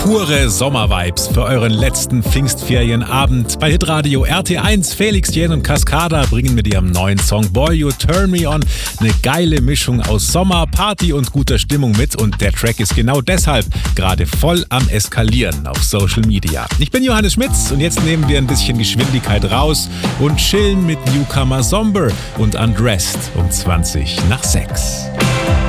Pure Sommervibes für euren letzten Pfingstferienabend. Bei Hitradio RT1 Felix Jähn und Cascada bringen mit ihrem neuen Song Boy You Turn Me On eine geile Mischung aus Sommer, Party und guter Stimmung mit. Und der Track ist genau deshalb gerade voll am Eskalieren auf Social Media. Ich bin Johannes Schmitz und jetzt nehmen wir ein bisschen Geschwindigkeit raus und chillen mit Newcomer Somber und Undressed um 20 nach 6.